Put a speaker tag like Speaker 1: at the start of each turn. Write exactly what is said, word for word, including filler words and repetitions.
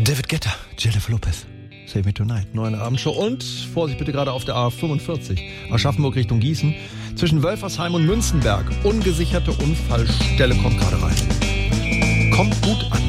Speaker 1: David Guetta, Jennifer Lopez. Save Me Tonight, neue Abendshow. Und Vorsicht bitte gerade auf der A fünfundvierzig, Aschaffenburg Richtung Gießen. Zwischen Wölfersheim und Münzenberg. Ungesicherte Unfallstelle kommt gerade rein. Kommt gut an.